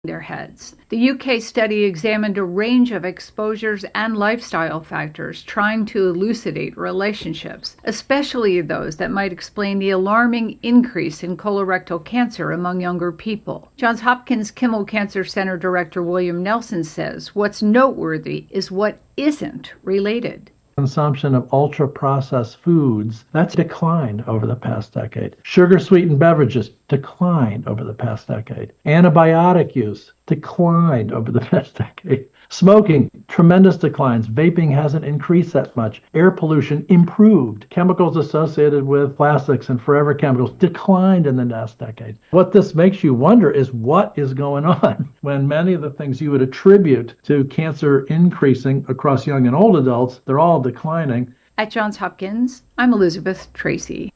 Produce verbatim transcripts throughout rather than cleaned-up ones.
their heads. The U K study examined a range of exposures and lifestyle factors, trying to elucidate relationships, especially those that might explain the alarming increase in colorectal cancer among younger people. Johns Hopkins Kimmel Cancer Center Director William Nelson says what's noteworthy is what isn't related. Consumption of ultra-processed foods, that's declined over the past decade. Sugar-sweetened beverages declined over the past decade. Antibiotic use declined over the past decade. Smoking, tremendous declines. Vaping hasn't increased that much. Air pollution improved. Chemicals associated with plastics and forever chemicals declined in the last decade. What this makes you wonder is what is going on when many of the things you would attribute to cancer increasing across young and old adults, they're all declining. At Johns Hopkins, I'm Elizabeth Tracy.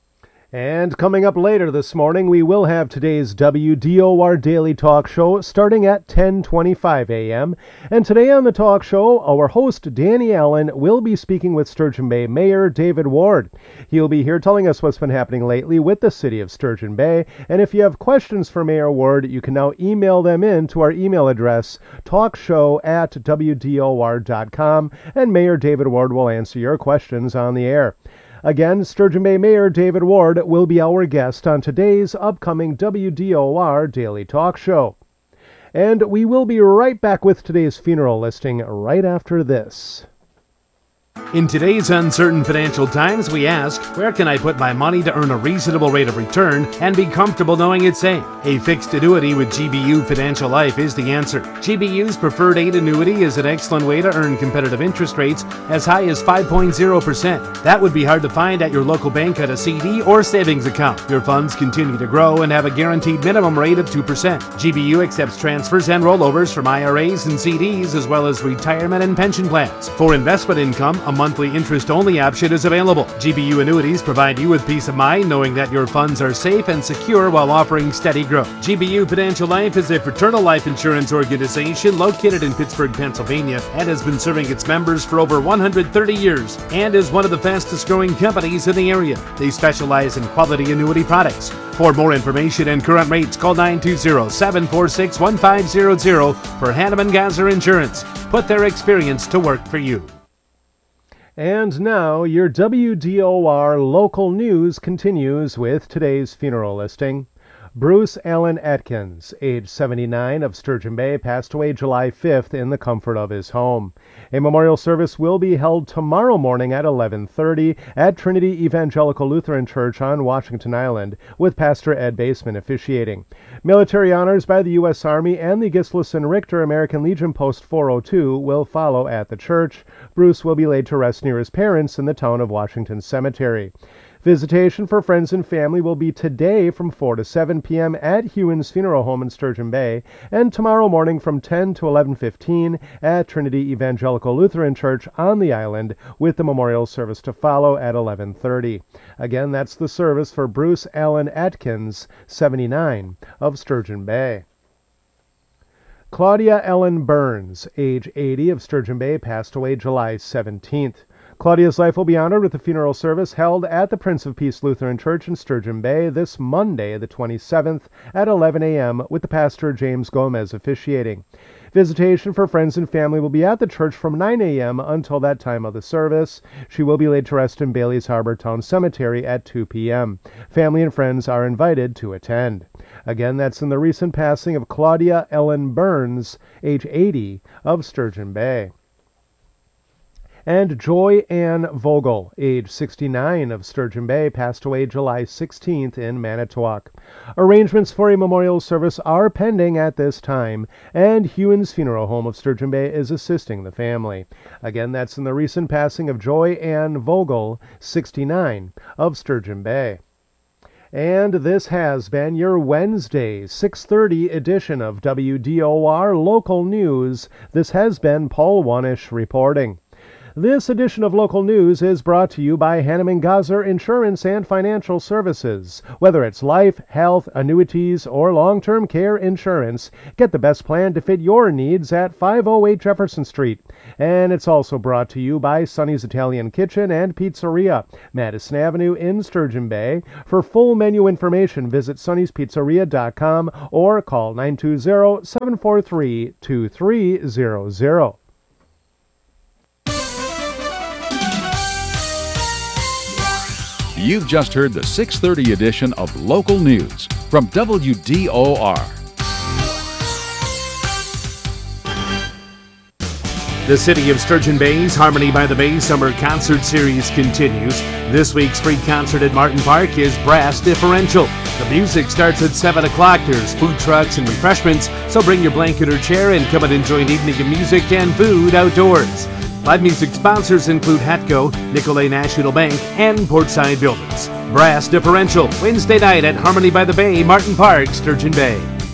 And coming up later this morning, we will have today's W D O R Daily Talk Show starting at ten twenty-five a.m. And today on the talk show, our host, Danny Allen, will be speaking with Sturgeon Bay Mayor David Ward. He'll be here telling us what's been happening lately with the city of Sturgeon Bay. And if you have questions for Mayor Ward, you can now email them in to our email address, talkshow at w d o r dot com, and Mayor David Ward will answer your questions on the air. Again, Sturgeon Bay Mayor David Ward will be our guest on today's upcoming W D O R Daily Talk Show. And we will be right back with today's funeral listing right after this. In today's uncertain financial times, we ask, where can I put my money to earn a reasonable rate of return and be comfortable knowing it's safe? A fixed annuity with G B U Financial Life is the answer. G B U's Preferred eight annuity is an excellent way to earn competitive interest rates as high as five point zero percent. That would be hard to find at your local bank at a C D or savings account. Your funds continue to grow and have a guaranteed minimum rate of two percent. G B U accepts transfers and rollovers from I R As and C Ds as well as retirement and pension plans. For investment income, a monthly interest-only option is available. G B U annuities provide you with peace of mind knowing that your funds are safe and secure while offering steady growth. G B U Financial Life is a fraternal life insurance organization located in Pittsburgh, Pennsylvania, and has been serving its members for over one hundred thirty years and is one of the fastest-growing companies in the area. They specialize in quality annuity products. For more information and current rates, call nine two zero, seven four six, one five zero zero for Hanneman Gazer Insurance. Put their experience to work for you. And now, your W D O R local news continues with today's funeral listing. Bruce Allen Atkins, age seventy-nine, of Sturgeon Bay, passed away July fifth in the comfort of his home. A memorial service will be held tomorrow morning at eleven thirty at Trinity Evangelical Lutheran Church on Washington Island, with Pastor Ed Baseman officiating. Military honors by the U S Army and the Gislason Richter American Legion Post four oh two will follow at the church. Bruce will be laid to rest near his parents in the town of Washington Cemetery. Visitation for friends and family will be today from four to seven p.m. at Hewins Funeral Home in Sturgeon Bay, and tomorrow morning from ten to eleven fifteen at Trinity Evangelical Lutheran Church on the island, with the memorial service to follow at eleven thirty. Again, that's the service for Bruce Allen Atkins, seventy-nine, of Sturgeon Bay. Claudia Ellen Burns, age eighty, of Sturgeon Bay, passed away July seventeenth. Claudia's life will be honored with a funeral service held at the Prince of Peace Lutheran Church in Sturgeon Bay this Monday, the twenty-seventh, at eleven a.m., with the pastor James Gomez officiating. Visitation for friends and family will be at the church from nine a.m. until that time of the service. She will be laid to rest in Bailey's Harbor Town Cemetery at two p.m. Family and friends are invited to attend. Again, that's in the recent passing of Claudia Ellen Burns, age eighty, of Sturgeon Bay. And Joy Ann Vogel, age sixty-nine, of Sturgeon Bay, passed away July sixteenth in Manitowoc. Arrangements for a memorial service are pending at this time, and Hewins Funeral Home of Sturgeon Bay is assisting the family. Again, that's in the recent passing of Joy Ann Vogel, sixty-nine, of Sturgeon Bay. And this has been your Wednesday, six thirty edition of W D O R Local News. This has been Paul Wanish reporting. This edition of Local News is brought to you by Hanneman Goslar Insurance and Financial Services. Whether it's life, health, annuities, or long-term care insurance, get the best plan to fit your needs at five oh eight Jefferson Street. And it's also brought to you by Sonny's Italian Kitchen and Pizzeria, Madison Avenue in Sturgeon Bay. For full menu information, visit sonny's pizzeria dot com or call nine two zero, seven four three, two three zero zero. You've just heard the six thirty edition of Local News from W D O R. The City of Sturgeon Bay's Harmony by the Bay Summer Concert Series continues. This week's free concert at Martin Park is Brass Differential. The music starts at seven o'clock. There's food trucks and refreshments, so bring your blanket or chair and come and enjoy an evening of music and food outdoors. Live music sponsors include Hatco, Nicolay National Bank, and Portside Builders. Brass Differential, Wednesday night at Harmony by the Bay, Martin Park, Sturgeon Bay.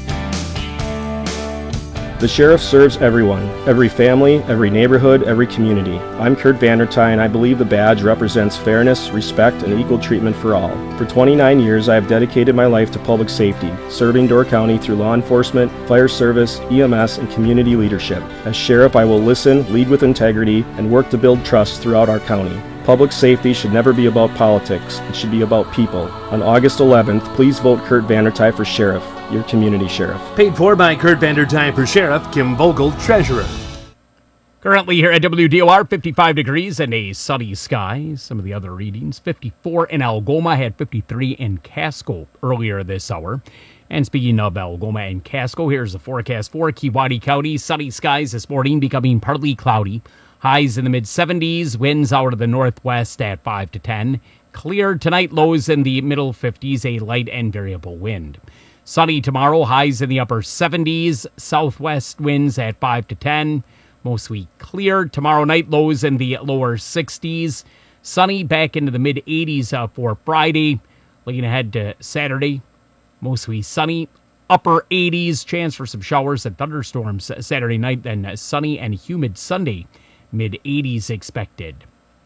The Sheriff serves everyone, every family, every neighborhood, every community. I'm Kurt Vandertine, and I believe the badge represents fairness, respect, and equal treatment for all. For twenty-nine years, I have dedicated my life to public safety, serving Door County through law enforcement, fire service, E M S, and community leadership. As Sheriff, I will listen, lead with integrity, and work to build trust throughout our county. Public safety should never be about politics. It should be about people. On August eleventh, please vote Kurt Vandertine for Sheriff, your community sheriff. Paid for by Kurt Vandertine for Sheriff, Kim Vogel, Treasurer. Currently here at W D O R, fifty-five degrees and a sunny sky. Some of the other readings, fifty-four in Algoma, had fifty-three in Casco earlier this hour. And speaking of Algoma and Casco, here's the forecast for Kewaunee County. Sunny skies this morning, becoming partly cloudy. Highs in the mid seventies, winds out of the northwest at five to ten. Clear tonight, lows in the middle fifties, a light and variable wind. Sunny tomorrow, highs in the upper seventies, southwest winds at five to ten. Mostly clear. Tomorrow night, lows in the lower sixties. Sunny back into the mid eighties uh, for Friday. Looking ahead to Saturday, mostly sunny. Upper eighties, chance for some showers and thunderstorms Saturday night, then sunny and humid Sunday. mid eighties expected.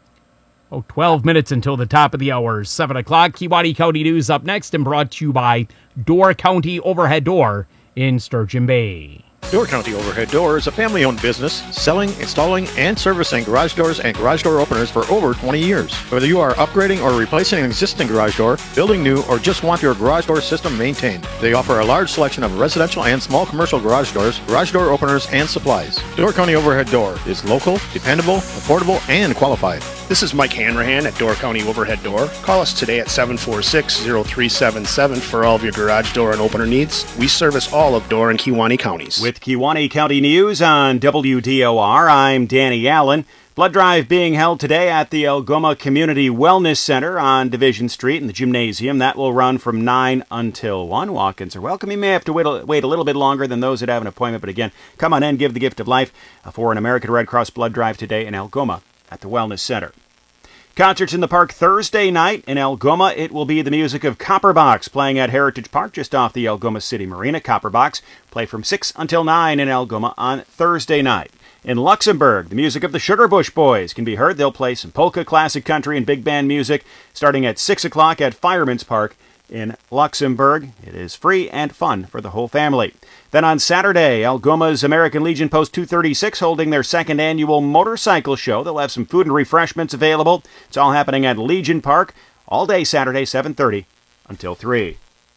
Oh, twelve minutes until the top of the hour, seven o'clock. Kewaunee County News up next and brought to you by Door County Overhead Door in Sturgeon Bay. Door County Overhead Door is a family-owned business selling, installing, and servicing garage doors and garage door openers for over twenty years. Whether you are upgrading or replacing an existing garage door, building new, or just want your garage door system maintained, they offer a large selection of residential and small commercial garage doors, garage door openers, and supplies. Door County Overhead Door is local, dependable, affordable, and qualified. This is Mike Hanrahan at Door County Overhead Door. Call us today at seven four six, zero three seven seven for all of your garage door and opener needs. We service all of Door and Kewaunee counties. With Kewaunee County News on W D O R, I'm Danny Allen. Blood drive being held today at the Algoma Community Wellness Center on Division Street in the gymnasium. That will run from nine until one. Walk-ins are welcome. You may have to wait a, wait a little bit longer than those that have an appointment, but again, come on in, give the gift of life for an American Red Cross blood drive today in Algoma at the Wellness Center. Concerts in the park Thursday night in Algoma. It will be the music of Copperbox playing at Heritage Park just off the Algoma City Marina. Copperbox play from six until nine in Algoma on Thursday night. In Luxembourg, the music of the Sugarbush Boys can be heard. They'll play some polka, classic country, and big band music starting at six o'clock at Fireman's Park in Luxembourg. It is free and fun for the whole family. Then on Saturday, Algoma's American Legion Post two thirty-six holding their second annual motorcycle show. They'll have some food and refreshments available. It's all happening at Legion Park all day Saturday, seven thirty until three.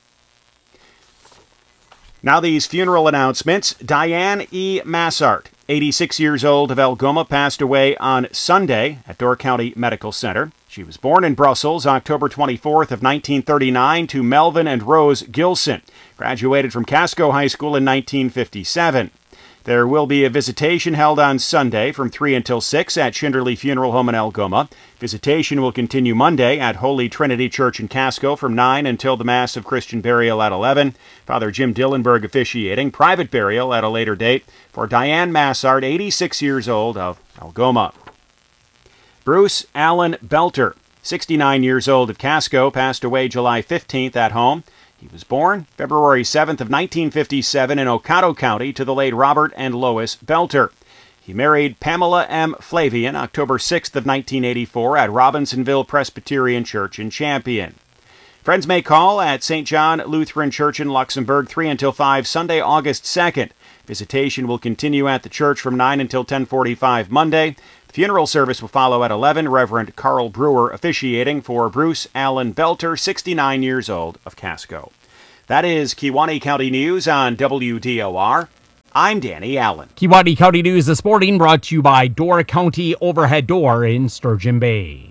Now these funeral announcements. Diane E. Massart, eighty-six years old, of Algoma, passed away on Sunday at Door County Medical Center. She was born in Brussels October twenty-fourth of nineteen thirty-nine to Melvin and Rose Gilson. Graduated from Casco High School in nineteen fifty-seven. There will be a visitation held on Sunday from three until six at Schinderly Funeral Home in Algoma. Visitation will continue Monday at Holy Trinity Church in Casco from nine until the Mass of Christian Burial at eleven. Father Jim Dillenberg officiating. Private burial at a later date for Diane Massart, eighty-six years old, of Algoma. Bruce Allen Belter, sixty-nine years old, of Casco, passed away July fifteenth at home. He was born February seventh of nineteen fifty-seven in Ocado County to the late Robert and Lois Belter. He He married Pamela M. Flavian October sixth of nineteen eighty-four at Robinsonville Presbyterian Church in Champion. Friends may call at Saint John Lutheran Church in Luxembourg three until five Sunday, August second. Visitation will continue at the church from nine until ten forty-five Monday. The funeral service will follow at eleven. Reverend Carl Brewer officiating for Bruce Allen Belter, sixty-nine years old, of Casco. That is Kewaunee County News on W D O R. I'm Danny Allen. Kewaunee County News this morning brought to you by Door County Overhead Door in Sturgeon Bay.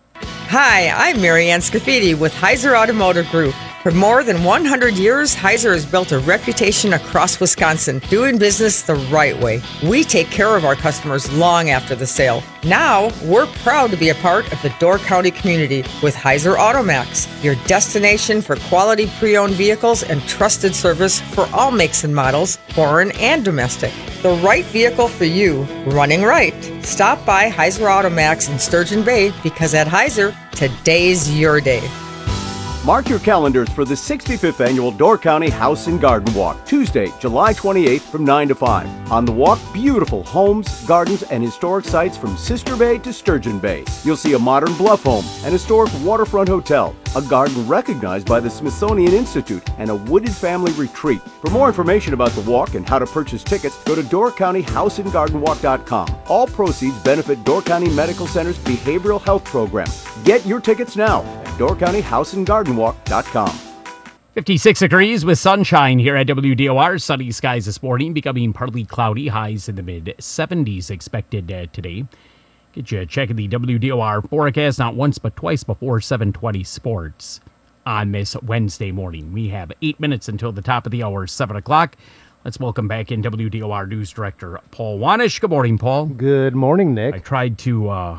Hi, I'm Marianne Scafidi with Heiser Automotive Group. For more than one hundred years, Heiser has built a reputation across Wisconsin, doing business the right way. We take care of our customers long after the sale. Now, we're proud to be a part of the Door County community with Heiser Automax, your destination for quality pre-owned vehicles and trusted service for all makes and models, foreign and domestic. The right vehicle for you, running right. Stop by Heiser Automax in Sturgeon Bay because at Heiser, today's your day. Mark your calendars for the sixty-fifth Annual Door County House and Garden Walk, Tuesday, July twenty-eighth from nine to five. On the walk, beautiful homes, gardens, and historic sites from Sister Bay to Sturgeon Bay. You'll see a modern bluff home, an historic waterfront hotel, a garden recognized by the Smithsonian Institute, and a wooded family retreat. For more information about the walk and how to purchase tickets, go to door county house and garden walk dot com. All proceeds benefit Door County Medical Center's Behavioral Health Program. Get your tickets now at door county house and garden walk dot com. fifty-six degrees with sunshine here at W D O R. Sunny skies this morning, becoming partly cloudy. Highs in the mid seventies expected uh, today. Get you checking the W D O R forecast not once but twice before seven twenty sports on this Wednesday morning. We have eight minutes until the top of the hour, seven o'clock. Let's welcome back in W D O R News Director Paul Wanish. Good morning, Paul. Good morning, Nick. I tried to uh,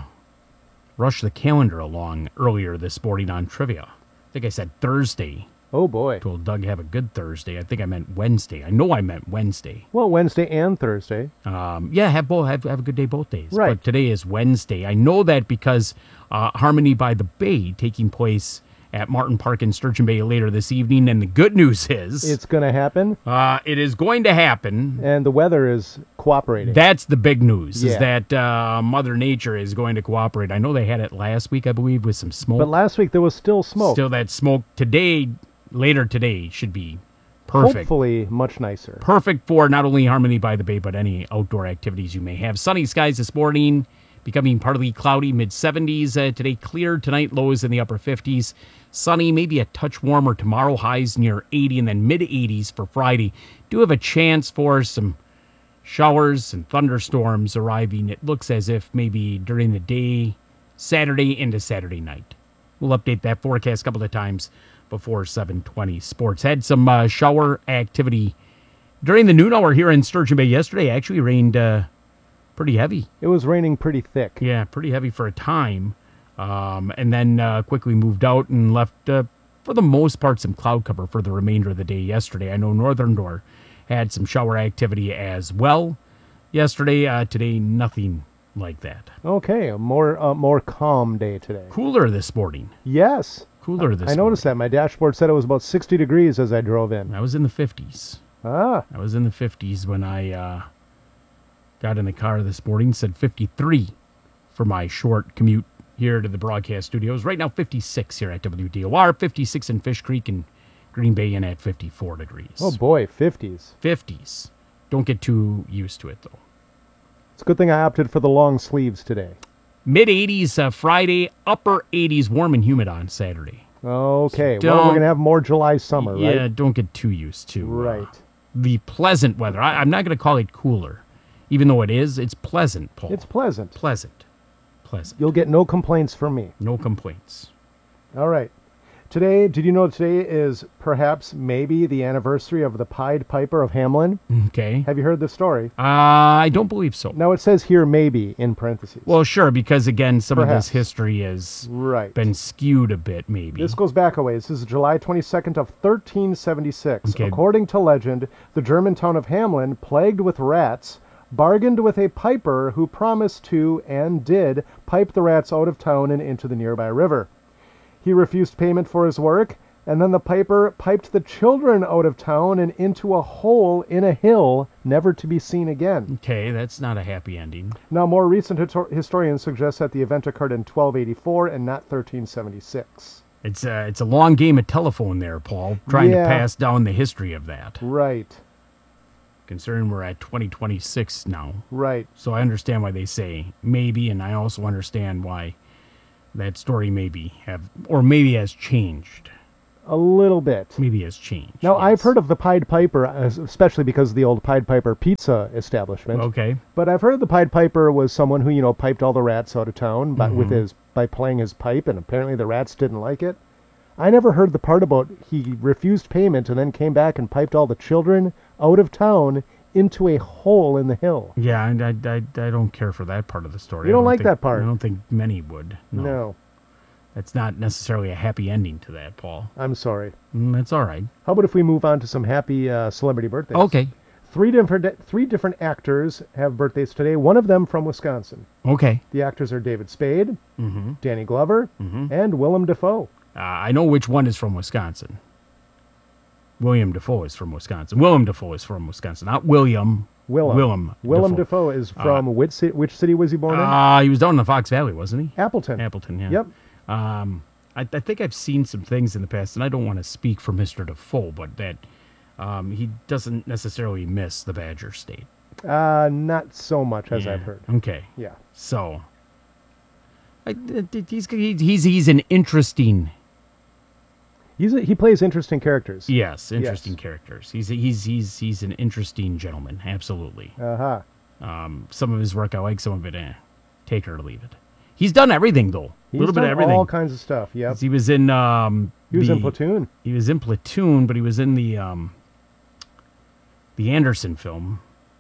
rush the calendar along earlier this morning on trivia. I think I said Thursday. Oh, boy. Told Doug have a good Thursday. I think I meant Wednesday. I know I meant Wednesday. Well, Wednesday and Thursday. Um, yeah, have both have, have a good day both days. Right. But today is Wednesday. I know that because uh, Harmony by the Bay taking place at Martin Park in Sturgeon Bay later this evening. And the good news is... It's going to happen? Uh, it is going to happen. And the weather is cooperating. That's the big news, yeah. is that uh, Mother Nature is going to cooperate. I know they had it last week, I believe, with some smoke. But last week there was still smoke. Still that smoke. Today, later today, should be perfect. Hopefully much nicer. Perfect for not only Harmony by the Bay, but any outdoor activities you may have. Sunny skies this morning, becoming partly cloudy, mid seventies. Uh, today clear, tonight lows in the upper fifties. Sunny, maybe a touch warmer tomorrow, highs near eighty, and then mid eighties for Friday. Do have a chance for some showers and thunderstorms arriving. It looks as if maybe during the day, Saturday into Saturday night. We'll update that forecast a couple of times before seven twenty sports. Had some uh, shower activity during the noon hour here in Sturgeon Bay yesterday. Actually rained uh, pretty heavy. It was raining pretty thick. Yeah, pretty heavy for a time. Um, and then uh, quickly moved out and left, uh, for the most part, some cloud cover for the remainder of the day yesterday. I know Northern Door had some shower activity as well yesterday. Uh, today, nothing like that. Okay, a more uh, more calm day today. Cooler this morning. Yes. Cooler this I noticed morning. that. My dashboard said it was about sixty degrees as I drove in. I was in the fifties. Ah. I was in the fifties when I uh, got in the car this morning. Said fifty-three for my short commute here to the broadcast studios. Right now, fifty-six here at W D O R, fifty-six in Fish Creek and Green Bay in at fifty-four degrees. Oh, boy, fifties. fifties. Don't get too used to it, though. It's a good thing I opted for the long sleeves today. mid eighties uh, Friday, upper eighties, warm and humid on Saturday. Okay, So well, we're don't- going to have more July summer, yeah, right? don't get too used to uh, Right. the pleasant weather. I, I'm not going to call it cooler, even though it is. It's pleasant, Paul. It's pleasant. pleasant. Pleasant. You'll get no complaints from me. No complaints. All right. Today, did you know today is perhaps maybe the anniversary of the Pied Piper of Hamelin? Okay. Have you heard the story? Uh, I don't believe so. Now, it says here maybe in parentheses. Well, sure, because again, some Perhaps. of this history has Right. been skewed a bit, maybe. This goes back a ways. This is July twenty-second of thirteen seventy-six. Okay. According to legend, the German town of Hamelin, plagued with rats, bargained with a piper who promised to, and did, pipe the rats out of town and into the nearby river. He refused payment for his work, And then the piper piped the children out of town and into a hole in a hill, never to be seen again. Okay, that's not a happy ending. Now, more recent histor- historians suggest that the event occurred in twelve eighty-four and not thirteen seventy-six. It's a, it's a long game of telephone there, Paul, trying Yeah. to pass down the history of that. Right. Considering we're at twenty twenty-six now. Right. So I understand why they say maybe, and I also understand why that story maybe have, or maybe has changed. A little bit. Maybe has changed. Now, yes. I've heard of the Pied Piper, uh, especially because of the old Pied Piper pizza establishment. Okay. But I've heard the Pied Piper was someone who, you know, piped all the rats out of town but with Mhm. his by playing his pipe, and apparently the rats didn't like it. I never heard the part about he refused payment and then came back and piped all the children out of town into a hole in the hill. Yeah, I, I, I, I don't care for that part of the story. You don't I like think- that part? I don't think many would. No. No. That's not necessarily a happy ending to that, Paul. I'm sorry. Mm, that's all right. How about if we move on to some happy uh, celebrity birthdays? Okay. Three different three different actors have birthdays today. One of them from Wisconsin. Okay. The actors are David Spade, Mm-hmm. Danny Glover, Mhm. and Willem Dafoe. Uh, I know which one is from Wisconsin. William Dafoe is from Wisconsin. Willem Dafoe is from Wisconsin, not William. Willem. Willem. Willem Dafoe. Dafoe is from which, ci- which city was he born in? Uh, he was down in the Fox Valley, wasn't he? Appleton. Appleton, yeah. Yep. Um, I, I think I've seen some things in the past, and I don't want to speak for Mister Dafoe, but that um, he doesn't necessarily miss the Badger State. Uh, not so much as Yeah. I've heard. Okay. Yeah. So, I, I- he's, he's, he's an interesting... He's a, he plays interesting characters. Yes, interesting characters. He's he's he's he's an interesting gentleman, absolutely. Uh-huh. Um, some of his work I like, some of it, eh, take it or leave it. He's done everything though, a He's little bit done of everything. all kinds of stuff. Yep. He was in. Um, He was in the- Platoon. He was in Platoon, but he was in the um, the Anderson film.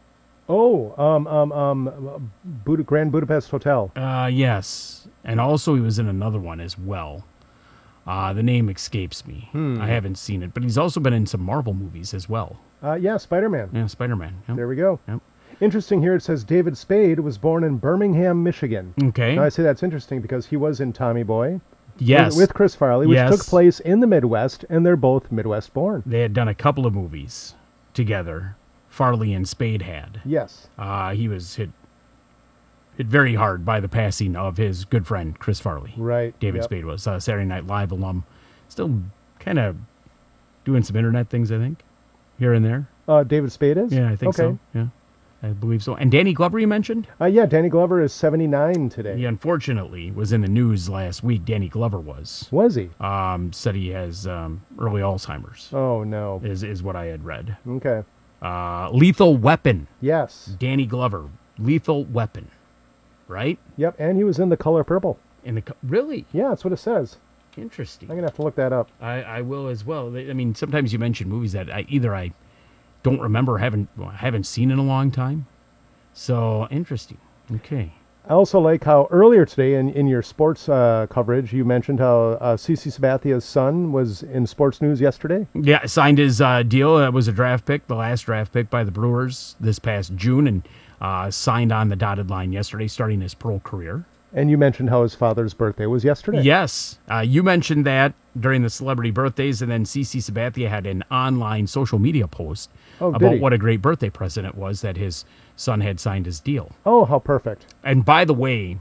Oh, um, um, um, Bud- Grand Budapest Hotel. Uh, yes, and also he was in another one as well. Uh, the name escapes me. Hmm. I haven't seen it, but he's also been in some Marvel movies as well. Uh, yeah, Spider-Man. Yeah, Spider-Man. Yep. There we go. Yep. Interesting here, it says David Spade was born in Birmingham, Michigan. Okay. Now, I say that's interesting because he was in Tommy Boy. Yes. With, with Chris Farley, which Yes. took place in the Midwest, and they're both Midwest born. They had done a couple of movies together. Farley and Spade had. Yes. Uh, he was hit hit very hard by the passing of his good friend Chris Farley. Right. David Yep. Spade was uh, Saturday Night Live alum. Still kind of doing some internet things, I think, here and there. Uh, David Spade is? Yeah, I think okay. so. Yeah, I believe so. And Danny Glover, you mentioned? Uh, yeah, Danny Glover is seventy-nine today. He unfortunately was in the news last week. Danny Glover was. Was he? Um, said he has um, early Alzheimer's. Oh, no. Is is what I had read. Okay. Uh, Lethal Weapon. Yes. Danny Glover. Lethal Weapon. Right? Yep, and he was in The Color Purple. In the co- really Yeah, that's what it says. interesting. I'm going to have to look that up. I, I will as well. They- I mean, sometimes you mention movies that I either I don't remember, or haven't well, haven't seen in a long time. So interesting. Okay. I also like how earlier today in, in your sports uh, coverage, you mentioned how uh, C C Sabathia's son was in sports news yesterday. Yeah, signed his uh, deal. That was a draft pick, the last draft pick by the Brewers this past June, and uh, signed on the dotted line yesterday, starting his pro career. And you mentioned how his father's birthday was yesterday. Yes, uh, you mentioned that during the celebrity birthdays, and then C C Sabathia had an online social media post Oh, did about he? what a great birthday present it was that his son had signed his deal. Oh, how perfect. And by the way,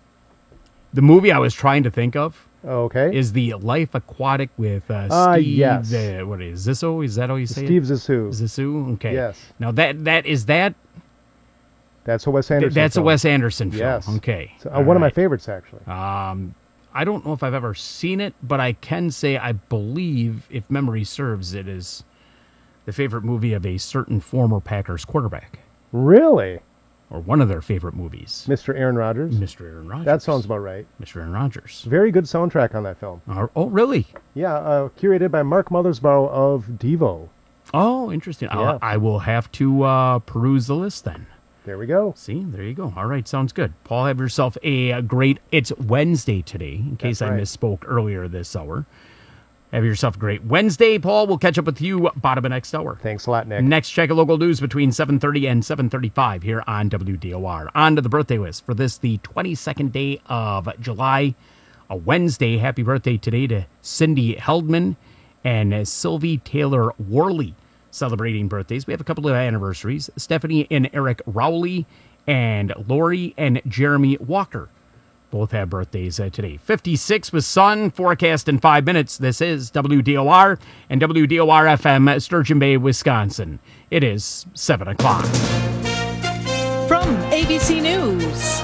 the movie I was trying to think of Okay. is the Life Aquatic with uh, Ah, Steve. yes. Uh, what is Zissou? Is that how you say Steve it? Zissou. Zissou. Okay. Yes. Now that that is that. That's a Wes Anderson That's film. a Wes Anderson film. Yes. Okay. So, uh, All one of my right. favorites, actually. Um, I don't know if I've ever seen it, but I can say I believe, if memory serves, it is the favorite movie of a certain former Packers quarterback, Really? or one of their favorite movies. Mister Aaron Rodgers? Mister Aaron Rodgers. That sounds about right. Mister Aaron Rodgers. Very good soundtrack on that film. Uh, oh, really? Yeah, uh, curated by Mark Mothersbaugh of Devo. Oh, interesting. Yeah. I'll, I will have to uh, peruse the list then. There we go. See, there you go. All right, sounds good. Paul, have yourself a, a great. It's Wednesday today, in case That's I right. misspoke earlier this hour. Have yourself a great Wednesday, Paul. We'll catch up with you bottom of next hour. Thanks a lot, Nick. Next, check of local news between seven thirty and seven thirty-five here on W D O R. On to the birthday list for this, the twenty-second day of July, a Wednesday. Happy birthday today to Cindy Heldman and Sylvie Taylor Worley celebrating birthdays. We have a couple of anniversaries. Stephanie and Eric Rowley and Lori and Jeremy Walker both have birthdays uh, today. fifty-six with sun, forecast in five minutes. This is W D O R and W D O R F M, Sturgeon Bay, Wisconsin. It is seven o'clock. From A B C News,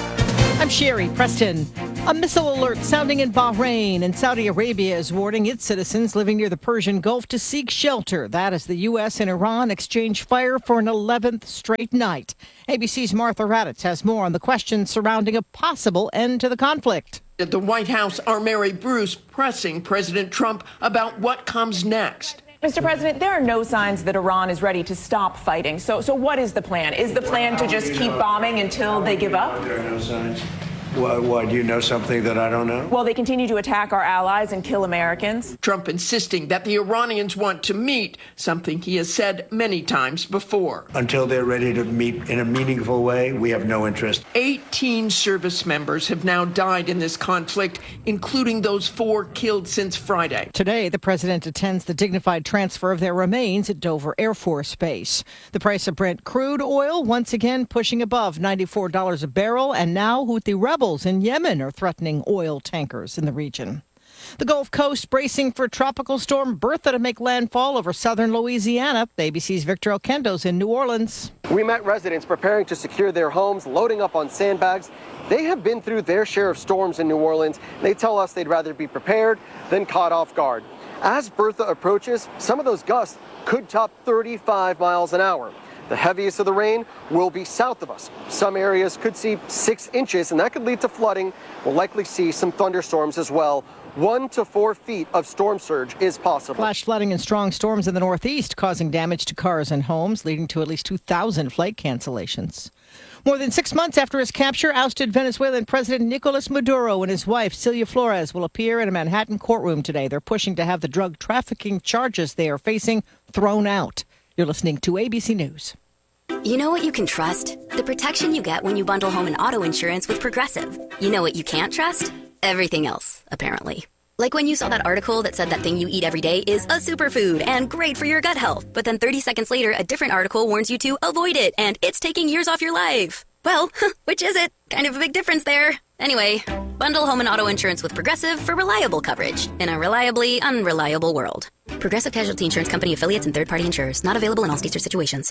I'm Sherry Preston. A missile alert sounding in Bahrain, and Saudi Arabia is warning its citizens living near the Persian Gulf to seek shelter. That as the U S and Iran exchange fire for an eleventh straight night. A B C's Martha Raddatz has more on the questions surrounding a possible end to the conflict. At the White House, our Mary Bruce pressing President Trump about what comes next. Mister President, there are no signs that Iran is ready to stop fighting. So, so what is the plan? Is the plan to just keep bombing until they give up? There are no signs. Why, why, do you know something that I don't know? Well, they continue to attack our allies and kill Americans. Trump insisting that the Iranians want to meet, something he has said many times before. Until they're ready to meet in a meaningful way, we have no interest. eighteen service members have now died in this conflict, including those four killed since Friday. Today, the president attends the dignified transfer of their remains at Dover Air Force Base. The price of Brent crude oil once again pushing above ninety-four dollars a barrel, and now Houthi rebels in Yemen are threatening oil tankers in the region. The Gulf Coast bracing for Tropical Storm Bertha to make landfall over southern Louisiana. A B C's Victor Oquendo's in New Orleans. We met residents preparing to secure their homes, loading up on sandbags. They have been through their share of storms in New Orleans. They tell us they'd rather be prepared than caught off guard. As Bertha approaches, some of those gusts could top thirty-five miles an hour. The heaviest of the rain will be south of us. Some areas could see six inches, and that could lead to flooding. We'll likely see some thunderstorms as well. One to four feet of storm surge is possible. Flash flooding and strong storms in the Northeast causing damage to cars and homes, leading to at least two thousand flight cancellations. More than six months after his capture, ousted Venezuelan President Nicolas Maduro and his wife, Celia Flores, will appear in a Manhattan courtroom today. They're pushing to have the drug trafficking charges they are facing thrown out. You're listening to A B C News. You know what you can trust? The protection you get when you bundle home and auto insurance with Progressive. You know what you can't trust? Everything else, apparently. Like when you saw that article that said that thing you eat every day is a superfood and great for your gut health. But then thirty seconds later, a different article warns you to avoid it and it's taking years off your life. Well, which is it? Kind of a big difference there. Anyway, bundle home and auto insurance with Progressive for reliable coverage in a reliably unreliable world. Progressive Casualty Insurance Company affiliates and third-party insurers. Not available in all states or situations.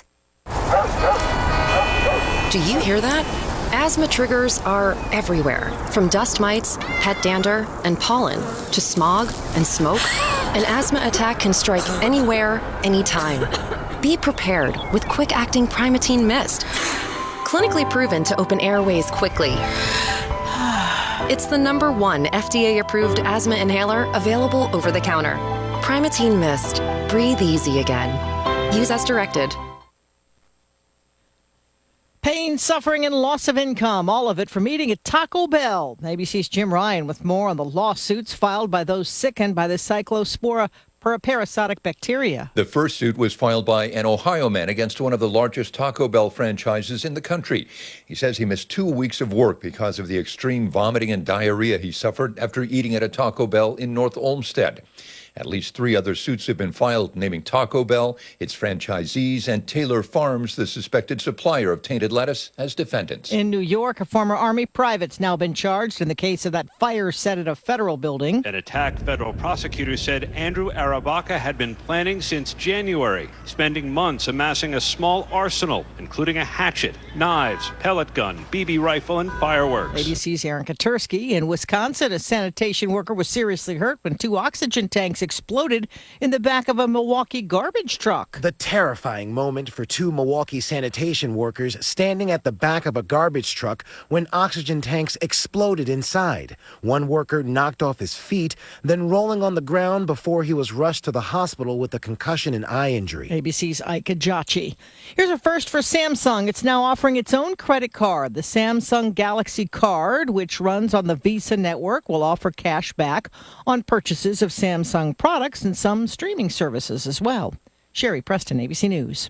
Do you hear that? Asthma triggers are everywhere, from dust mites, pet dander, and pollen, to smog and smoke. An asthma attack can strike anywhere, anytime. Be prepared with quick-acting Primatene Mist. Clinically proven to open airways quickly. It's the number one F D A-approved asthma inhaler available over the counter. Primatene Mist. Breathe easy again. Use as directed. Pain, suffering, and loss of income, all of it from eating at Taco Bell. A B C's Jim Ryan with more on the lawsuits filed by those sickened by the Cyclospora parasitic bacteria. The first suit was filed by an Ohio man against one of the largest Taco Bell franchises in the country. He says he missed two weeks of work because of the extreme vomiting and diarrhea he suffered after eating at a Taco Bell in North Olmsted. At least three other suits have been filed, naming Taco Bell, its franchisees, and Taylor Farms, the suspected supplier of tainted lettuce, as defendants. In New York, a former Army private's now been charged in the case of that fire set at a federal building. An attack, federal prosecutors said Andrew Arabaka had been planning since January, spending months amassing a small arsenal, including a hatchet, knives, pellet gun, B B rifle, and fireworks. A B C's Aaron Katursky. In Wisconsin, a sanitation worker was seriously hurt when two oxygen tanks exploded in the back of a Milwaukee garbage truck. The terrifying moment for two Milwaukee sanitation workers standing at the back of a garbage truck when oxygen tanks exploded inside. One worker knocked off his feet, then rolling on the ground before he was rushed to the hospital with a concussion and eye injury. A B C's Ike Ajachi. Here's a first for Samsung. It's now offering its own credit card. The Samsung Galaxy Card, which runs on the Visa network, will offer cash back on purchases of Samsung products and some streaming services as well. Sherry Preston, A B C News.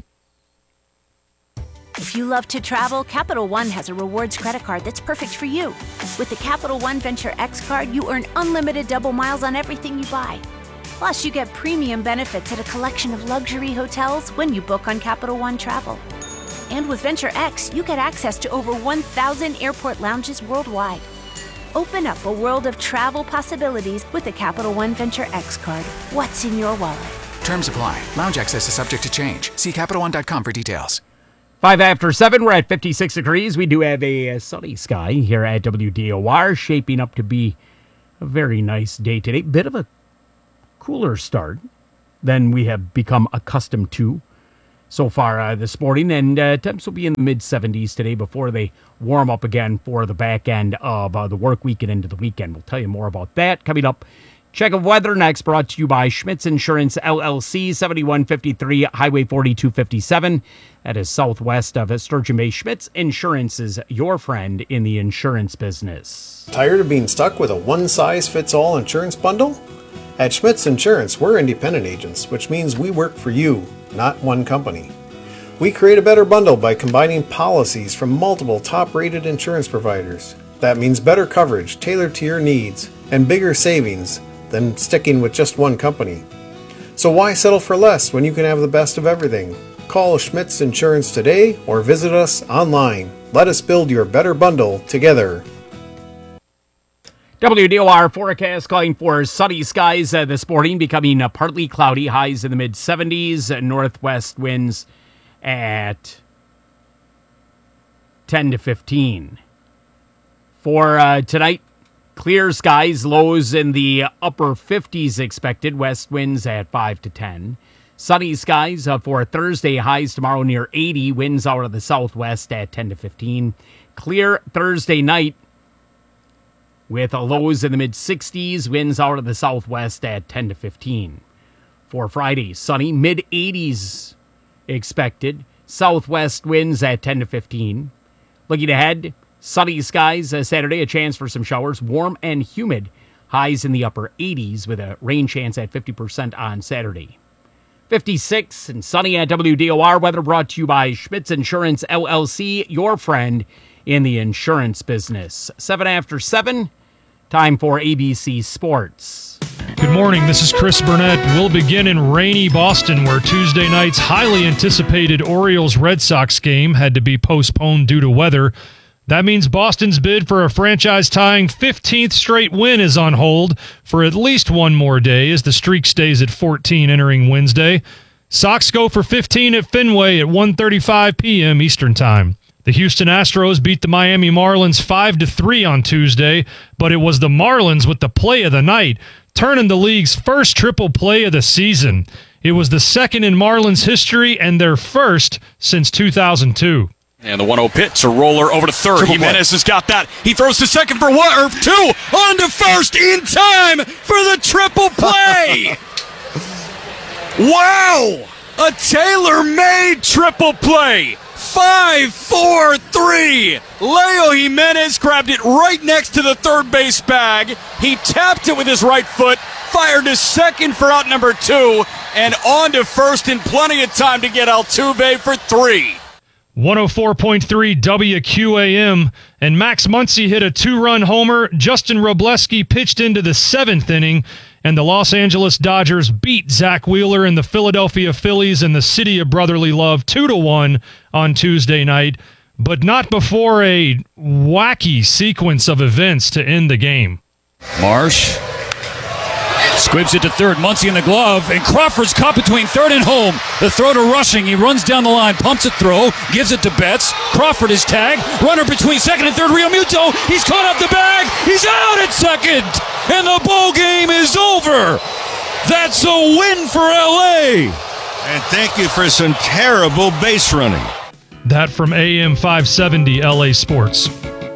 If you love to travel, Capital One has a rewards credit card that's perfect for you. With the Capital One Venture X card, you earn unlimited double miles on everything you buy. Plus, you get premium benefits at a collection of luxury hotels when you book on Capital One Travel. And with Venture X, you get access to over one thousand airport lounges worldwide. Open up a world of travel possibilities with a Capital One Venture X card. What's in your wallet? Terms apply. Lounge access is subject to change. See Capital One dot com for details. Five after seven, we're at fifty-six degrees. We do have a, a sunny sky here at W D O R, shaping up to be a very nice day today. Bit of a cooler start than we have become accustomed to so far uh, this morning, and uh, temps will be in the mid seventies today before they warm up again for the back end of uh, the work week and into the weekend. We'll tell you more about that coming up. Check of weather next, brought to you by Schmitz Insurance, L L C, seventy-one fifty-three Highway forty-two fifty-seven. That is southwest of Sturgeon Bay. Schmitz Insurance is your friend in the insurance business. Tired of being stuck with a one-size-fits-all insurance bundle? At Schmitz Insurance, we're independent agents, which means we work for you, not one company. We create a better bundle by combining policies from multiple top-rated insurance providers. That means better coverage tailored to your needs and bigger savings than sticking with just one company. So why settle for less when you can have the best of everything? Call Schmitz Insurance today or visit us online. Let us build your better bundle together. W D O R forecast calling for sunny skies uh, this morning, becoming uh, partly cloudy, highs in the mid seventies, uh, northwest winds at ten to fifteen. For uh, tonight, clear skies, lows in the upper fifties expected, west winds at five to ten. Sunny skies uh, for Thursday, highs tomorrow near eighty, winds out of the southwest at ten to fifteen. Clear Thursday night with lows in the mid sixties, winds out of the southwest at ten to fifteen. For Friday, sunny, mid eighties expected, southwest winds at ten to fifteen. Looking ahead, sunny skies uh, Saturday, a chance for some showers, warm and humid, highs in the upper eighties with a rain chance at fifty percent on Saturday. fifty-six and sunny at W D O R. Weather brought to you by Schmitz Insurance, L L C, your friend in the insurance business. Seven after seven, time for A B C Sports. Good morning, this is Chris Burnett. We'll begin in rainy Boston, where Tuesday night's highly anticipated Orioles-Red Sox game had to be postponed due to weather. That means Boston's bid for a franchise-tying fifteenth straight win is on hold for at least one more day as the streak stays at fourteen entering Wednesday. Sox go for fifteen at Fenway at one thirty-five p.m. Eastern Time. The Houston Astros beat the Miami Marlins five to three on Tuesday, but it was the Marlins with the play of the night, turning the league's first triple play of the season. It was the second in Marlins history and their first since two thousand two. And the one oh pitch, a roller over to third. Triple Jimenez play. has got that. He throws to second for one, or two, on to first in time for the triple play. Wow! A tailor-made triple play. Five, four, three. Leo Jimenez grabbed it right next to the third base bag. He tapped it with his right foot, fired to second for out number two, and on to first in plenty of time to get Altuve for three. one oh four point three W Q A M, and Max Muncy hit a two-run homer. Justin Robleski pitched into the seventh inning, and the Los Angeles Dodgers beat Zach Wheeler and the Philadelphia Phillies in the City of Brotherly Love two to one on Tuesday night, but not before a wacky sequence of events to end the game. Marsh squibs it to third. Muncy in the glove, and Crawford's caught between third and home. The throw to Rushing. He runs down the line, pumps a throw, gives it to Betts. Crawford is tagged. Runner between second and third. Realmuto. He's caught up the bag. He's out at second, and the ball game is over. That's a win for L A. And thank you for some terrible base running. That from A M five seventy L A Sports.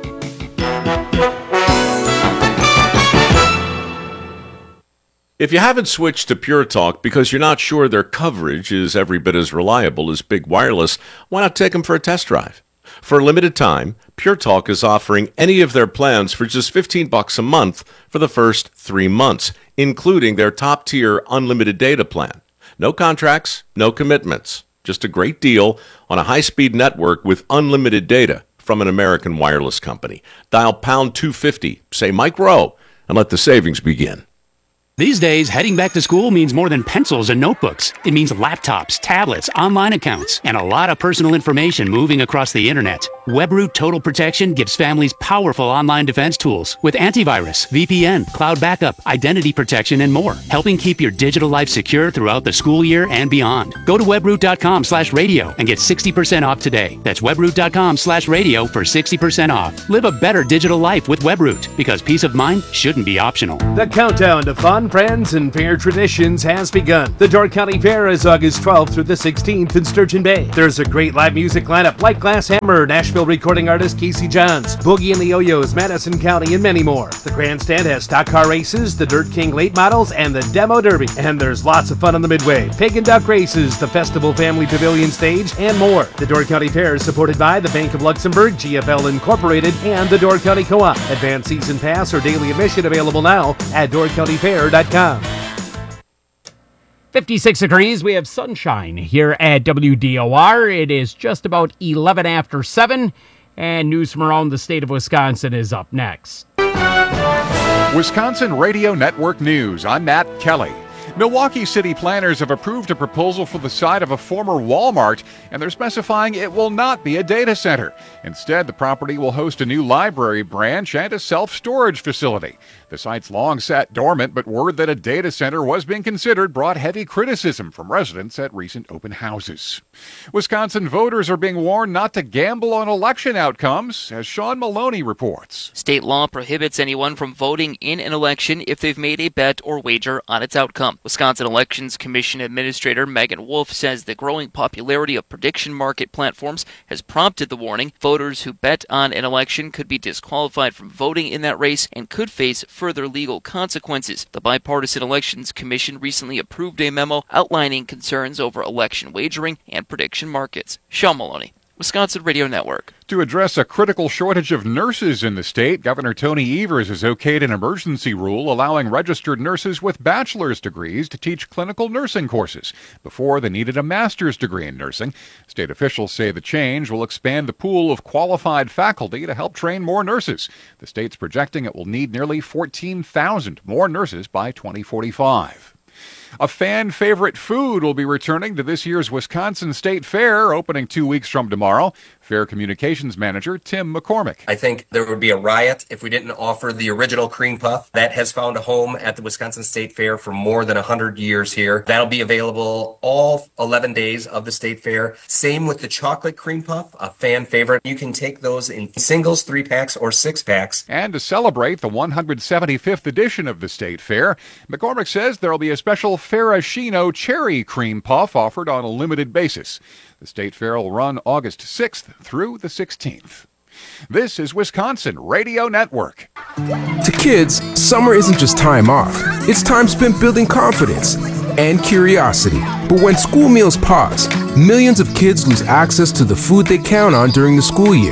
If you haven't switched to Pure Talk because you're not sure their coverage is every bit as reliable as Big Wireless, why not take them for a test drive? For a limited time, Pure Talk is offering any of their plans for just fifteen bucks a month for the first three months, including their top-tier unlimited data plan. No contracts, no commitments. Just a great deal on a high-speed network with unlimited data from an American wireless company. Dial pound two fifty, say Mike Rowe, and let the savings begin. These days, heading back to school means more than pencils and notebooks. It means laptops, tablets, online accounts, and a lot of personal information moving across the internet. WebRoot Total Protection gives families powerful online defense tools with antivirus, V P N, cloud backup, identity protection, and more, helping keep your digital life secure throughout the school year and beyond. Go to webroot.com slash radio and get sixty percent off today. That's webroot.com slash radio for sixty percent off. Live a better digital life with WebRoot, because peace of mind shouldn't be optional. The countdown to fun, friends, and fair traditions has begun. The Door County Fair is August twelfth through the sixteenth in Sturgeon Bay. There's a great live music lineup like Glass Hammer, Nashville recording artist Casey Johns, Boogie and the Yo-Yos, Madison County, and many more. The grandstand has stock car races, the Dirt King late models, and the Demo Derby. And there's lots of fun on the Midway, pig and duck races, the Festival Family Pavilion stage, and more. The Door County Fair is supported by the Bank of Luxembourg, G F L Incorporated, and the Door County Co-op. Advanced season pass or daily admission available now at door county fair dot com. fifty-six degrees. We have sunshine here at W D O R. It is just about eleven after seven, and news from around the state of Wisconsin is up next. Wisconsin Radio Network News. I'm Matt Kelly. Milwaukee city planners have approved a proposal for the site of a former Walmart, and they're specifying it will not be a data center. Instead, the property will host a new library branch and a self-storage facility. The site's long sat dormant, but word that a data center was being considered brought heavy criticism from residents at recent open houses. Wisconsin voters are being warned not to gamble on election outcomes, as Sean Maloney reports. State law prohibits anyone from voting in an election if they've made a bet or wager on its outcome. Wisconsin Elections Commission Administrator Megan Wolf says the growing popularity of prediction market platforms has prompted the warning. Voters who bet on an election could be disqualified from voting in that race and could face further legal consequences. The Bipartisan Elections Commission recently approved a memo outlining concerns over election wagering and prediction markets. Sean Maloney, Wisconsin Radio Network. To address a critical shortage of nurses in the state, Governor Tony Evers has okayed an emergency rule allowing registered nurses with bachelor's degrees to teach clinical nursing courses. Before, they needed a master's degree in nursing. State officials say the change will expand the pool of qualified faculty to help train more nurses. The state's projecting it will need nearly fourteen thousand more nurses by twenty forty-five. A fan favorite food will be returning to this year's Wisconsin State Fair, opening two weeks from tomorrow. Fair Communications Manager Tim McCormick. I think there would be a riot if we didn't offer the original cream puff. That has found a home at the Wisconsin State Fair for more than one hundred years here. That'll be available all eleven days of the State Fair. Same with the chocolate cream puff, a fan favorite. You can take those in singles, three packs, or six packs. And to celebrate the one hundred seventy-fifth edition of the State Fair, McCormick says there will be a special Ferragino cherry cream puff offered on a limited basis. The State Fair will run August sixth through the sixteenth. This is Wisconsin Radio Network. To kids, summer isn't just time off. It's time spent building confidence and curiosity. But when school meals pause, millions of kids lose access to the food they count on during the school year.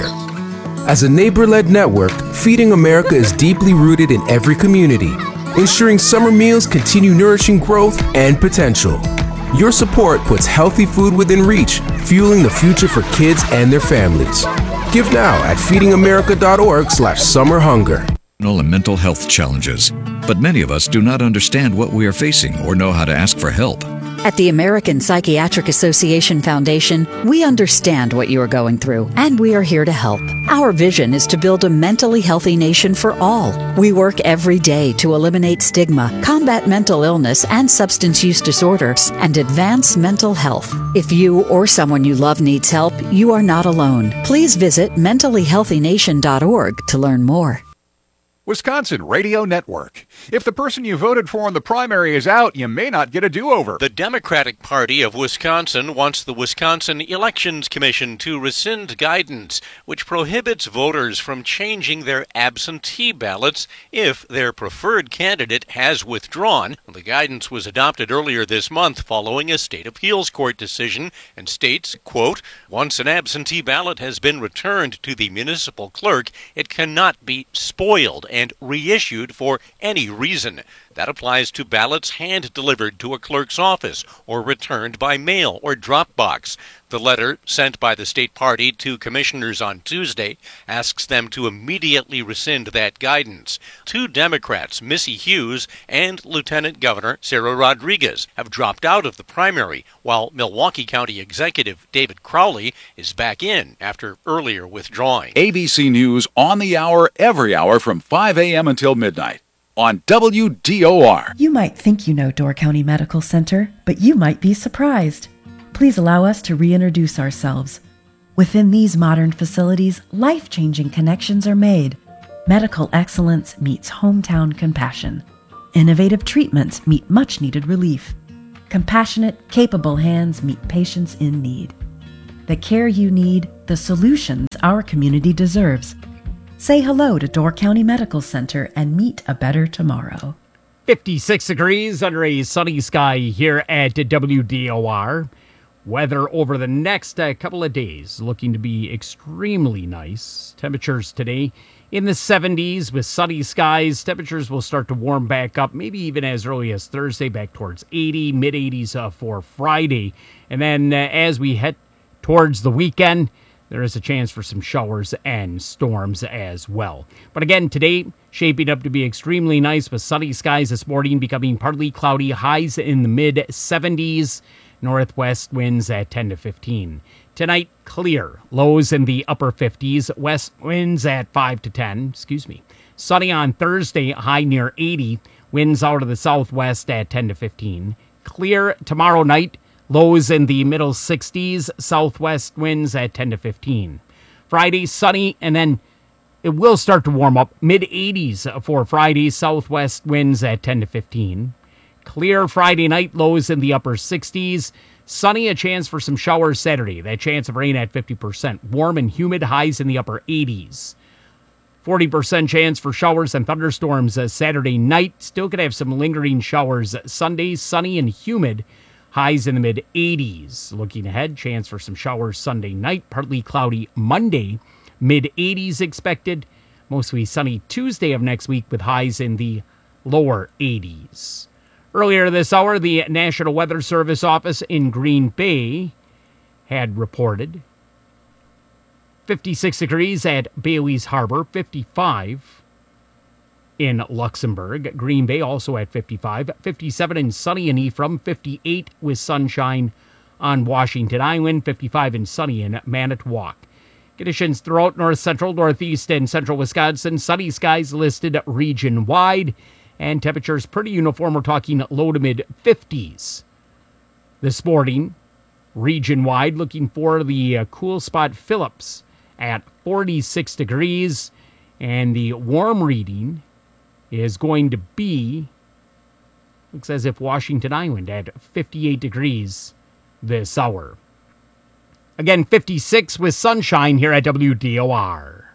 As a neighbor-led network, Feeding America is deeply rooted in every community, ensuring summer meals continue nourishing growth and potential. Your support puts healthy food within reach, fueling the future for kids and their families. Give now at feeding america dot org slash summer hunger. And mental health challenges, but many of us do not understand what we are facing or know how to ask for help. At the American Psychiatric Association Foundation, we understand what you are going through, and we are here to help. Our vision is to build a mentally healthy nation for all. We work every day to eliminate stigma, combat mental illness and substance use disorders, and advance mental health. If you or someone you love needs help, you are not alone. Please visit mentally healthy nation dot org to learn more. Wisconsin Radio Network. If the person you voted for in the primary is out, you may not get a do-over. The Democratic Party of Wisconsin wants the Wisconsin Elections Commission to rescind guidance which prohibits voters from changing their absentee ballots if their preferred candidate has withdrawn. The guidance was adopted earlier this month following a state appeals court decision and states, quote, once an absentee ballot has been returned to the municipal clerk, it cannot be spoiled and reissued for any reason. That applies to ballots hand-delivered to a clerk's office or returned by mail or drop box. The letter sent by the state party to commissioners on Tuesday asks them to immediately rescind that guidance. Two Democrats, Missy Hughes and Lieutenant Governor Sarah Rodriguez, have dropped out of the primary, while Milwaukee County Executive David Crowley is back in after earlier withdrawing. A B C News on the hour, every hour from five a.m. until midnight on W D O R. You might think you know Door County Medical Center, but you might be surprised. Please allow us to reintroduce ourselves. Within these modern facilities, life-changing connections are made. Medical excellence meets hometown compassion. Innovative treatments meet much-needed relief. Compassionate, capable hands meet patients in need. The care you need, the solutions our community deserves. Say hello to Door County Medical Center and meet a better tomorrow. fifty-six degrees under a sunny sky here at W D O R. Weather over the next uh, couple of days looking to be extremely nice. Temperatures today in the seventies with sunny skies. Temperatures will start to warm back up, maybe even as early as Thursday, back towards eighty, mid-eighties uh, for Friday. And then uh, as we head towards the weekend, there is a chance for some showers and storms as well. But again, today, shaping up to be extremely nice with sunny skies this morning, becoming partly cloudy, highs in the mid-seventies, northwest winds at ten to fifteen. Tonight, clear, lows in the upper fifties, west winds at five to ten, excuse me. Sunny on Thursday, high near eighty, winds out of the southwest at ten to fifteen. Clear tomorrow night, lows in the middle sixties, southwest winds at ten to fifteen. Friday, sunny, and then it will start to warm up. mid-eighties for Friday, southwest winds at ten to fifteen. Clear Friday night, lows in the upper sixties. Sunny, a chance for some showers Saturday. That chance of rain at fifty percent. Warm and humid, highs in the upper eighties. forty percent chance for showers and thunderstorms Saturday night. Still could have some lingering showers Sunday, sunny and humid. Highs in the mid-eighties. Looking ahead, chance for some showers Sunday night. Partly cloudy Monday. mid-eighties expected. Mostly sunny Tuesday of next week with highs in the lower eighties. Earlier this hour, the National Weather Service office in Green Bay had reported fifty-six degrees at Bailey's Harbor, fifty-five in Luxembourg. Green Bay also at fifty-five, fifty-seven in sunny in Ephraim, fifty-eight with sunshine on Washington Island, fifty-five in sunny in Manitowoc. Conditions throughout north central, northeast, and central Wisconsin. Sunny skies listed region-wide, and temperatures pretty uniform. We're talking low to mid-fifties. This morning, region-wide, looking for the uh, cool spot Phillips at forty-six degrees, and the warm reading is going to be, looks as if Washington Island at fifty-eight degrees this hour. Again, fifty-six with sunshine here at W D O R.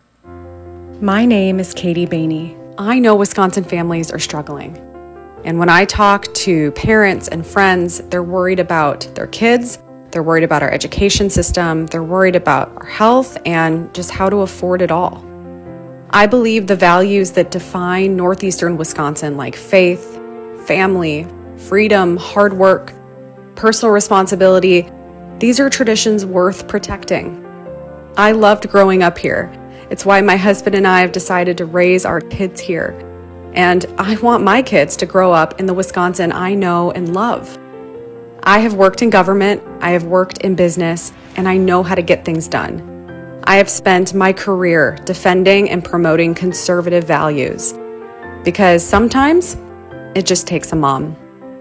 My name is Katie Bainey. I know Wisconsin families are struggling. And when I talk to parents and friends, they're worried about their kids, they're worried about our education system, they're worried about our health and just how to afford it all. I believe the values that define northeastern Wisconsin, like faith, family, freedom, hard work, personal responsibility, these are traditions worth protecting. I loved growing up here. It's why my husband and I have decided to raise our kids here. And I want my kids to grow up in the Wisconsin I know and love. I have worked in government, I have worked in business, and I know how to get things done. I have spent my career defending and promoting conservative values. Because sometimes, it just takes a mom.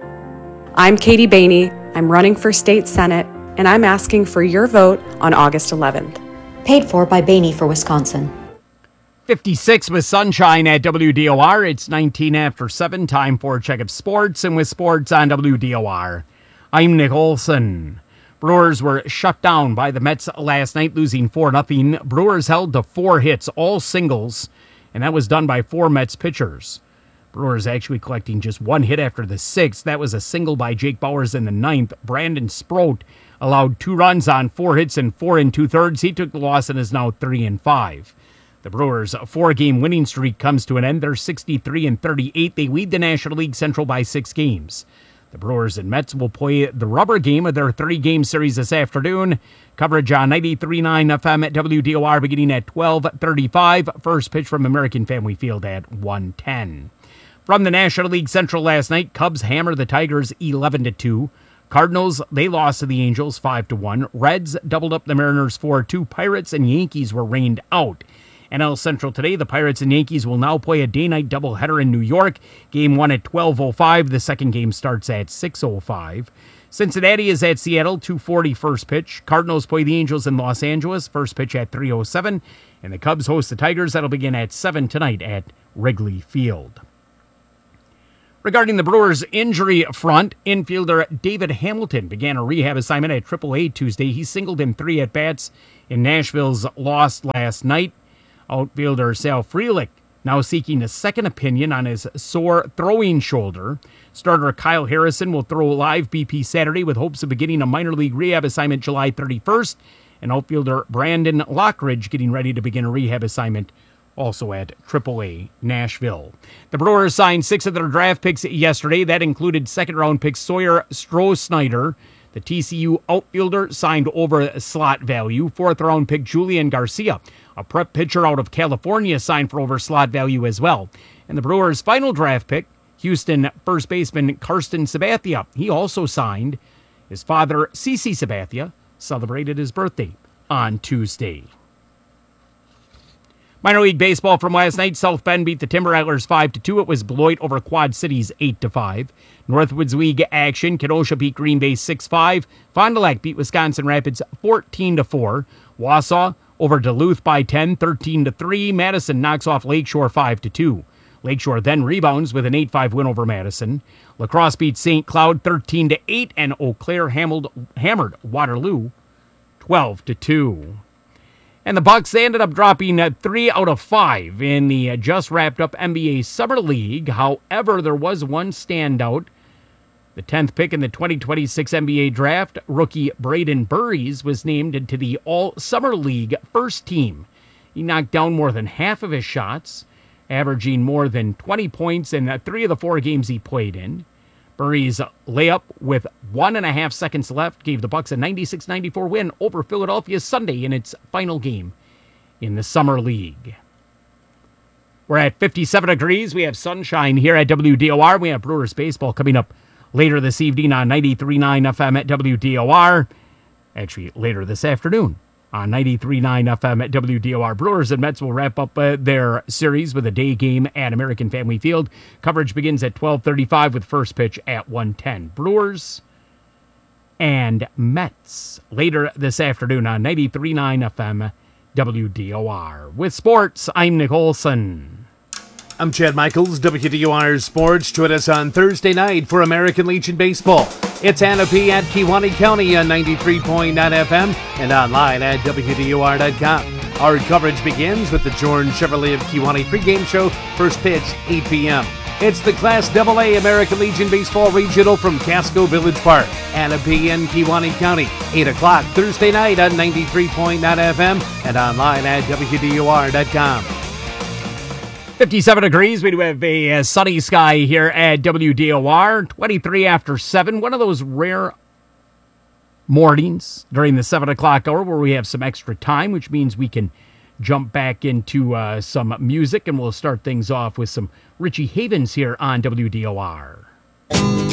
I'm Katie Bainey, I'm running for state senate, and I'm asking for your vote on August eleventh. Paid for by Bainey for Wisconsin. fifty-six with sunshine at W D O R. It's nineteen after seven. Time for a check of sports. And with sports on W D O R, I'm Nick Olson. Brewers were shut down by the Mets last night, losing four nothing. Brewers held to four hits, all singles, and that was done by four Mets pitchers. Brewers actually collecting just one hit after the sixth. That was a single by Jake Bauers in the ninth. Brandon Sproat allowed two runs on four hits and four and two-thirds. He took the loss and is now three and five. The Brewers' four-game winning streak comes to an end. They're sixty-three and thirty-eight. They lead the National League Central by six games. The Brewers and Mets will play the rubber game of their three-game series this afternoon. Coverage on ninety-three point nine F M at W D O R beginning at twelve thirty-five. First pitch from American Family Field at one ten. From the National League Central last night, Cubs hammered the Tigers eleven to two. Cardinals, they lost to the Angels five to one. Reds doubled up the Mariners four two. Pirates and Yankees were rained out. N L Central today, the Pirates and Yankees will now play a day-night doubleheader in New York. Game one at twelve oh five. The second game starts at six oh five. Cincinnati is at Seattle, two forty first pitch. Cardinals play the Angels in Los Angeles, first pitch at three oh seven. And the Cubs host the Tigers. That'll begin at seven tonight at Wrigley Field. Regarding the Brewers' injury front, infielder David Hamilton began a rehab assignment at triple A Tuesday. He singled in three at-bats in Nashville's loss last night. Outfielder Sal Frelick now seeking a second opinion on his sore throwing shoulder. Starter Kyle Harrison will throw live B P Saturday with hopes of beginning a minor league rehab assignment July thirty-first. And outfielder Brandon Lockridge getting ready to begin a rehab assignment also at triple A Nashville. The Brewers signed six of their draft picks yesterday. That included second-round pick Sawyer Stroh-Snyder. The T C U outfielder signed over slot value. Fourth-round pick Julian Garcia, a prep pitcher out of California, signed for over slot value as well. And the Brewers' final draft pick, Houston first baseman Karsten Sabathia, he also signed. His father, CeCe Sabathia, celebrated his birthday on Tuesday. Minor League Baseball from last night. South Bend beat the Timber Rattlers five to two. It was Beloit over Quad Cities eight to five. Northwoods League action. Kenosha beat Green Bay six five. Fond du Lac beat Wisconsin Rapids fourteen to four. Wausau over Duluth by ten, thirteen to three. Madison knocks off Lakeshore five to two. Lakeshore then rebounds with an eight five win over Madison. La Crosse beat Saint Cloud thirteen to eight. And Eau Claire hammered, hammered Waterloo twelve to two. And the Bucks, they ended up dropping uh, three out of five in the uh, just wrapped up N B A Summer League. However, there was one standout. The tenth pick in the twenty twenty-six N B A Draft, rookie Braden Burries was named into the All-Summer League first team. He knocked down more than half of his shots, averaging more than twenty points in uh, three of the four games he played in. Burries' layup with one and a half seconds left gave the Bucks a ninety-six ninety-four win over Philadelphia Sunday in its final game in the Summer League. We're at fifty-seven degrees. We have sunshine here at W D O R. We have Brewers baseball coming up later this evening on ninety-three point nine F M at W D O R. Actually, later this afternoon on ninety-three point nine F M at W D O R. Brewers and Mets will wrap up uh, their series with a day game at American Family Field. Coverage begins at twelve thirty-five with first pitch at one ten. Brewers and Mets later this afternoon on ninety-three point nine F M W D O R. With sports, I'm Nick Olson. I'm Chad Michaels, W D O R Sports. Join us on Thursday night for American Legion Baseball. It's Anna P. at Kewaunee County on ninety-three point nine F M and online at W D O R dot com. Our coverage begins with the Jordan Chevrolet of Kewaunee pregame show. First pitch, eight p.m. It's the Class double A American Legion Baseball Regional from Casco Village Park. Anna P. in Kewaunee County, eight o'clock Thursday night on ninety-three point nine F M and online at W D O R dot com. fifty-seven degrees. We do have a, a sunny sky here at W D O R. twenty-three after seven. One of those rare mornings during the seven o'clock hour where we have some extra time, which means we can jump back into uh, some music, and we'll start things off with some Richie Havens here on W D O R.